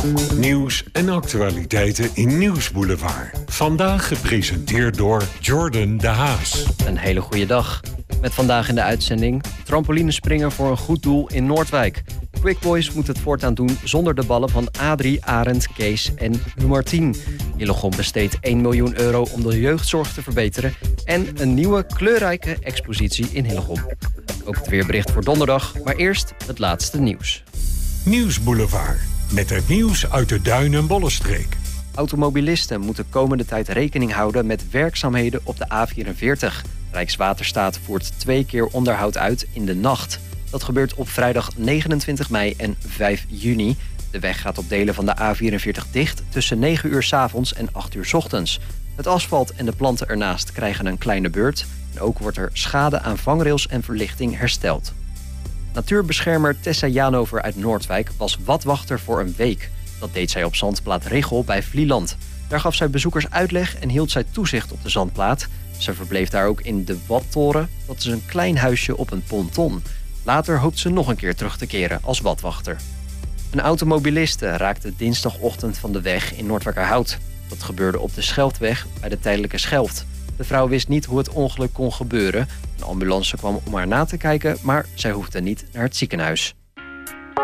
Nieuws en actualiteiten in Nieuwsboulevard. Vandaag gepresenteerd door Jordan de Haas. Een hele goede dag. Met vandaag in de uitzending: trampolinespringen voor een goed doel in Noordwijk. Quick Boys moet het voortaan doen zonder de ballen van Adrie, Arend, Kees en Martien. Hillegom besteedt 1 miljoen euro om de jeugdzorg te verbeteren. En een nieuwe kleurrijke expositie in Hillegom. Ook het weerbericht voor donderdag, maar eerst het laatste nieuws. Nieuwsboulevard. Met het nieuws uit de Duin- en Bollenstreek. Automobilisten moeten komende tijd rekening houden met werkzaamheden op de A44. Rijkswaterstaat voert 2 keer onderhoud uit in de nacht. Dat gebeurt op vrijdag 29 mei en 5 juni. De weg gaat op delen van de A44 dicht tussen 9 uur 's avonds en 8 uur 's ochtends. Het asfalt en de planten ernaast krijgen een kleine beurt. En ook wordt er schade aan vangrails en verlichting hersteld. Natuurbeschermer Tessa Janover uit Noordwijk was watwachter voor een week. Dat deed zij op zandplaat Richel bij Vlieland. Daar gaf zij bezoekers uitleg en hield zij toezicht op de zandplaat. Ze verbleef daar ook in de Wattoren. Dat is een klein huisje op een ponton. Later hoopt ze nog een keer terug te keren als watwachter. Een automobiliste raakte dinsdagochtend van de weg in Noordwijkerhout. Dat gebeurde op de Schelftweg bij de tijdelijke Schelft. De vrouw wist niet hoe het ongeluk kon gebeuren. Een ambulance kwam om haar na te kijken, maar zij hoefde niet naar het ziekenhuis.